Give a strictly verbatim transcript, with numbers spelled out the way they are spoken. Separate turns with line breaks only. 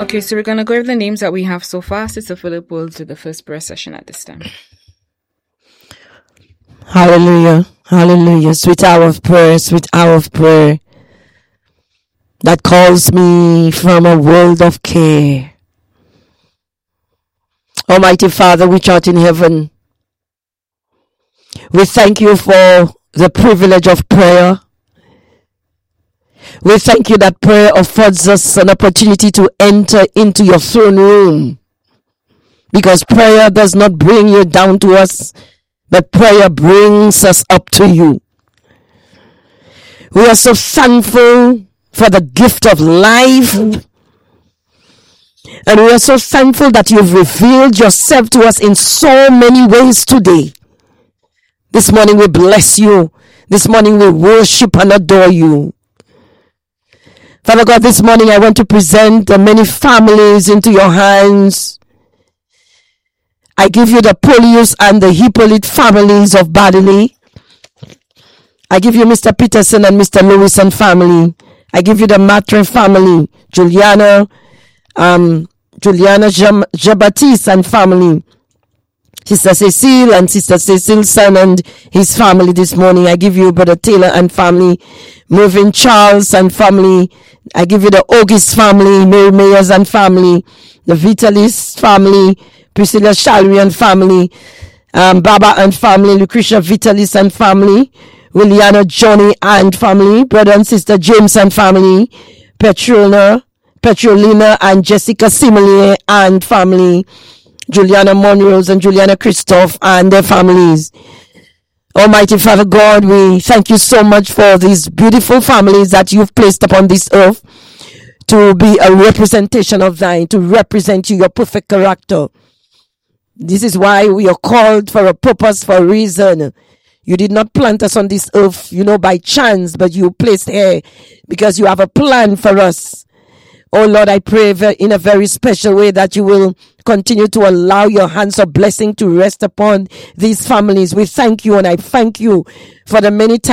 Okay, so we're going to go over the names that we have so far. Sister Philip will do the first prayer session at this time.
Hallelujah. Hallelujah. Sweet hour of prayer, sweet hour of prayer that calls me from a world of care. Almighty Father, which art in heaven, we thank you for the privilege of prayer. We thank you that prayer affords us an opportunity to enter into your throne room, because prayer does not bring you down to us, but prayer brings us up to you. We are so thankful for the gift of life, and we are so thankful that you've revealed yourself to us in so many ways today. This morning we bless you. This morning we worship and adore you. Father God, this morning I want to present the many families into your hands. I give you the Polius and the Hippolyte families of Baddeley. I give you Mister Peterson and Mister Lewis and family. I give you the Matre family, Juliana, um, Juliana Jean-Baptiste and family. Sister Cecile and Sister Cecile's son and his family this morning. I give you Brother Taylor and family, Mervyn Charles and family. I give you the August family, Mary Mayers and family, the Vitalis family, Priscilla Shalry and family, um, Baba and family, Lucretia Vitalis and family, Williana Johnny and family, brother and sister James and family, Petrolina, Petrolina and Jessica Simile and family, Juliana Monrose and Juliana Christoph and their families. Almighty Father God, we thank you so much for these beautiful families that you've placed upon this earth to be a representation of thine, to represent you, your perfect character. This is why we are called for a purpose, for a reason. You did not plant us on this earth, you know, by chance, but you placed here because you have a plan for us. Oh Lord, I pray in a very special way that you will continue to allow your hands of blessing to rest upon these families. We thank you, and I thank you for the many times